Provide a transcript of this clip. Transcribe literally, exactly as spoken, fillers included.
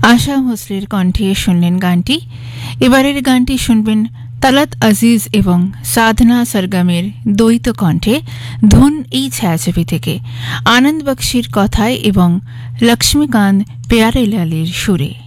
আশা ভোসলের কণ্ঠে শুনলেন গানটি। এবারের গানটি শুনবেন তালাত আজিজ এবং সাধনা সরগমের দ্বৈত কণ্ঠে ধুন এই ছায়াছবি থেকে, আনন্দ বক্সির কথায় এবং লক্ষ্মীকান্ত প্যারেলালের সুরে।